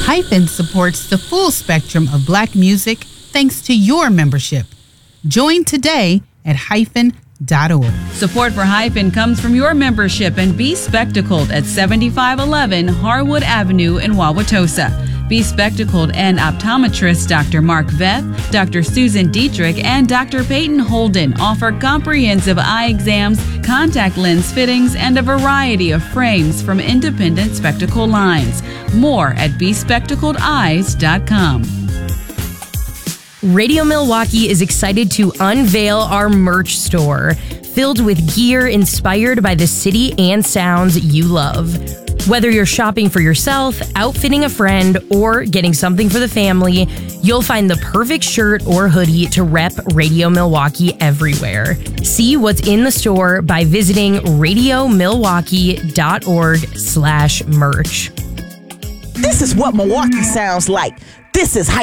Hyphen supports the full spectrum of Black music thanks to your membership. Join today at hyphen.org. Support for Hyphen comes from your membership and Be Spectacled at 7511 Harwood Avenue in Wauwatosa. Be Spectacled and optometrist Dr. Mark Veth, Dr. Susan Dietrich, and Dr. Peyton Holden offer comprehensive eye exams, contact lens fittings, and a variety of frames from independent spectacle lines. More at bespectacledeyes.com. Radio Milwaukee is excited to unveil our merch store, filled with gear inspired by the city and sounds you love. Whether you're shopping for yourself, outfitting a friend, or getting something for the family, you'll find the perfect shirt or hoodie to rep Radio Milwaukee everywhere. See what's in the store by visiting radiomilwaukee.org/merch. This is what Milwaukee sounds like. This is